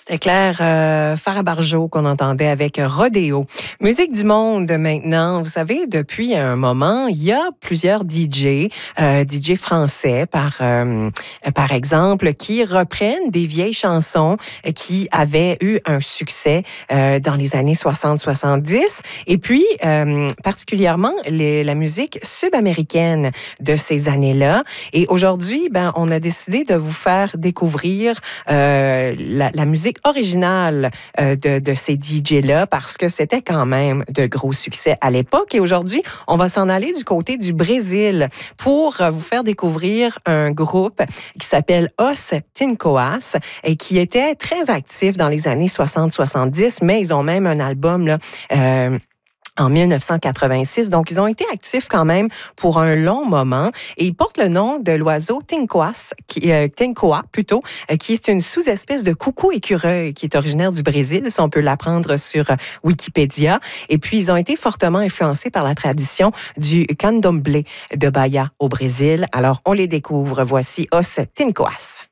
C'était Claire Farabarjo qu'on entendait avec Rodéo. Musique du monde maintenant. Vous savez, depuis un moment, il y a plusieurs DJ, DJ français par exemple, qui reprennent des vieilles chansons qui avaient eu un succès dans les années 60-70. Et puis, particulièrement, la musique sud-américaine de ces années-là. Et aujourd'hui, on a décidé de vous faire découvrir la musique originale de ces DJ-là parce que c'était quand même de gros succès à l'époque. Et aujourd'hui, on va s'en aller du côté du Brésil pour vous faire découvrir un groupe qui s'appelle Os Tincoas et qui était très actif dans les années 60-70, mais ils ont même un album là, en 1986. Donc, ils ont été actifs quand même pour un long moment et ils portent le nom de l'oiseau tincoa plutôt, qui est une sous-espèce de coucou écureuil qui est originaire du Brésil, si on peut l'apprendre sur Wikipédia. Et puis, ils ont été fortement influencés par la tradition du candomblé de Bahia au Brésil. Alors, on les découvre. Voici Os Tincoas.